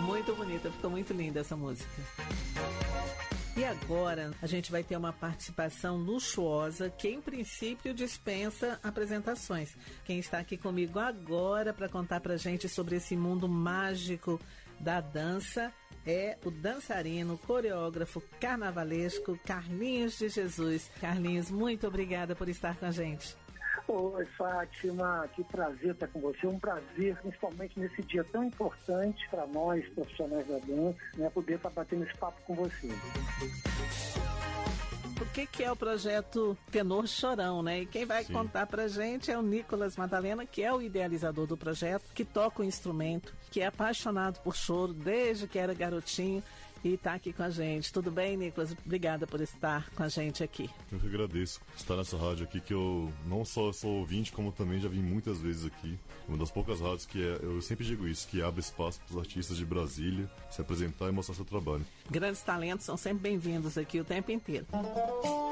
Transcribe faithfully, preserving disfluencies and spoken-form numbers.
Muito bonita, ficou muito linda essa música. E agora a gente vai ter uma participação luxuosa que em princípio dispensa apresentações. Quem está aqui comigo agora para contar pra gente sobre esse mundo mágico da dança é o dançarino, coreógrafo carnavalesco Carlinhos de Jesus. Carlinhos, muito obrigada por estar com a gente. Oi, Fátima, que prazer estar com você, um prazer, principalmente nesse dia tão importante para nós, profissionais da dança, né, poder estar batendo esse papo com você. O que, que é o projeto Tenor Chorão, né? E quem vai Sim. contar pra gente é o Nicolas Madalena, que é o idealizador do projeto, que toca o instrumento, que é apaixonado por choro desde que era garotinho e tá aqui com a gente. Tudo bem, Nicolas? Obrigada por estar com a gente aqui. Eu que agradeço estar nessa rádio aqui, que eu não só sou ouvinte, como também já vim muitas vezes aqui. Uma das poucas rádios que é, eu sempre digo isso, que abre espaço para os artistas de Brasília se apresentar e mostrar seu trabalho. Grandes talentos são sempre bem-vindos aqui o tempo inteiro.